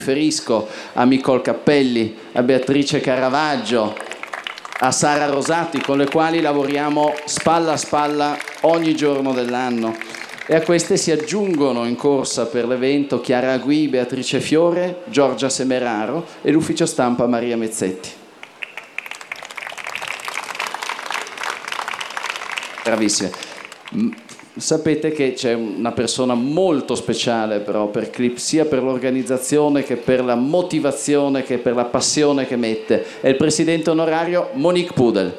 riferisco a Micol Cappelli, a Beatrice Caravaggio, a Sara Rosati, con le quali lavoriamo spalla a spalla ogni giorno dell'anno. E a queste si aggiungono in corsa per l'evento Chiara Agui, Beatrice Fiore, Giorgia Semeraro e l'ufficio stampa Maria Mezzetti. Bravissime. Sapete che c'è una persona molto speciale però per Clip, sia per l'organizzazione che per la motivazione che per la passione che mette. È il presidente onorario Monique Pudel.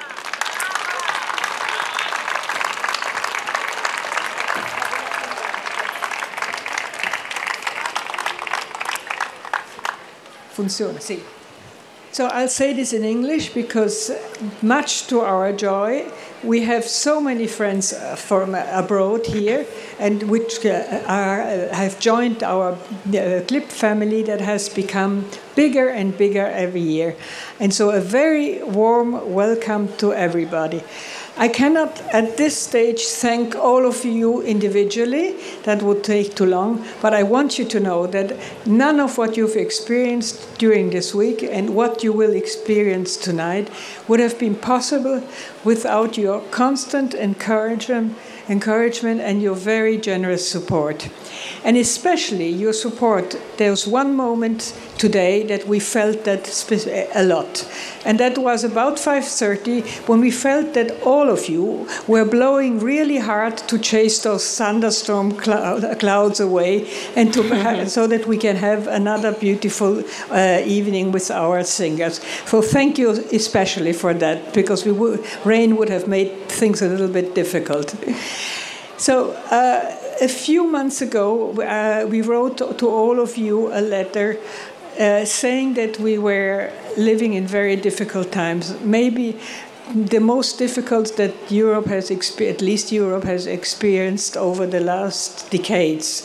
Funziona, sì. So I'll say this in English because much to our joy, we have so many friends from abroad here and which have joined our Clip family that has become bigger and bigger every year. And so a very warm welcome to everybody. I cannot at this stage thank all of you individually, that would take too long, but I want you to know that none of what you've experienced during this week and what you will experience tonight would have been possible without your constant encouragement and your very generous support. And especially your support. There's one moment today that we felt that a lot. And that was about 5:30 when we felt that all of you were blowing really hard to chase those thunderstorm clouds away and so that we can have another beautiful evening with our singers. So thank you especially for that, because rain would have made things a little bit difficult. So a few months ago, we wrote to all of you a letter saying that we were living in very difficult times, maybe the most difficult that Europe has experienced, at least Europe has experienced over the last decades.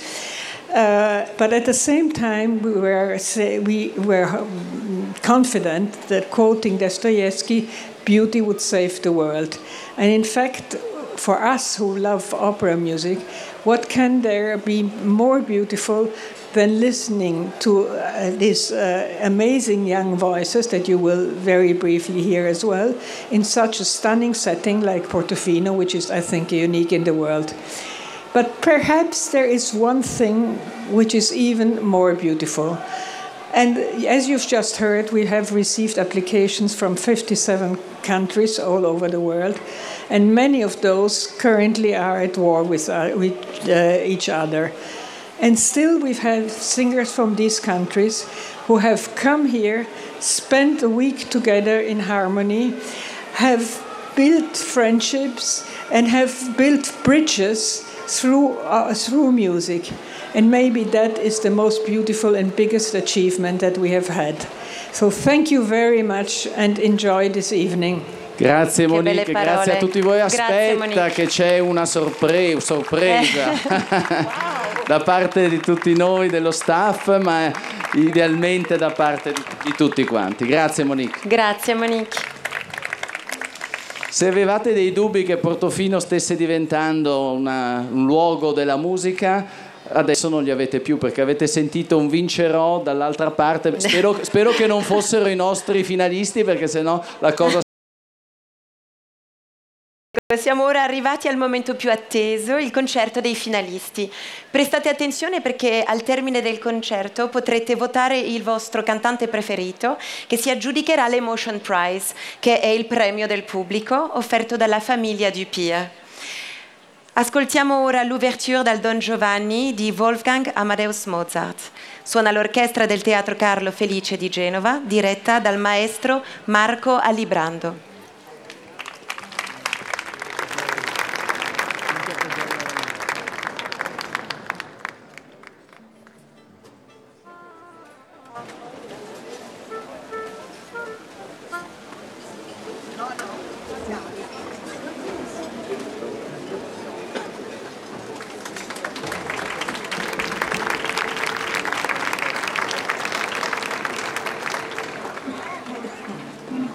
But at the same time, we were confident that, quoting Dostoevsky, beauty would save the world. And in fact, for us who love opera music, what can there be more beautiful than listening to these amazing young voices that you will very briefly hear as well, in such a stunning setting like Portofino, which is, I think, unique in the world. But perhaps there is one thing which is even more beautiful. And as you've just heard, we have received applications from 57 countries all over the world, and many of those currently are at war with each other. And still we've had singers from these countries who have come here, spent a week together in harmony, have built friendships and have built bridges through music. And maybe that is the most beautiful and biggest achievement that we have had. So thank you very much and enjoy this evening. Grazie Monique, grazie a tutti voi. Aspetta che c'è una sorpresa da parte di tutti noi, dello staff, ma idealmente da parte di tutti quanti. Grazie Monique. Grazie Monique. Se avevate dei dubbi che Portofino stesse diventando un luogo della musica, adesso non li avete più, perché avete sentito un vincerò dall'altra parte. Spero che non fossero i nostri finalisti, perché sennò la cosa... Siamo ora arrivati al momento più atteso, il concerto dei finalisti. Prestate attenzione perché al termine del concerto potrete votare il vostro cantante preferito, che si aggiudicherà l'Emotion Prize, che è il premio del pubblico offerto dalla famiglia Dupia. Ascoltiamo ora l'ouverture dal Don Giovanni di Wolfgang Amadeus Mozart. Suona l'orchestra del Teatro Carlo Felice di Genova, diretta dal maestro Marco Alibrando.